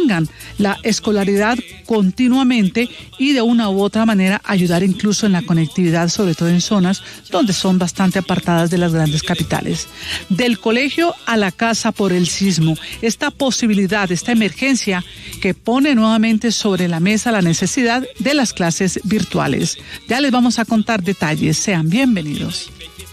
mantengan la escolaridad continuamente y de una u otra manera ayudar incluso en la conectividad, sobre todo en zonas donde son bastante apartadas de las grandes capitales. Del colegio a la casa por el sismo, esta posibilidad, esta emergencia que pone nuevamente sobre la mesa la necesidad de las clases virtuales. Ya les vamos a contar detalles, sean bienvenidos.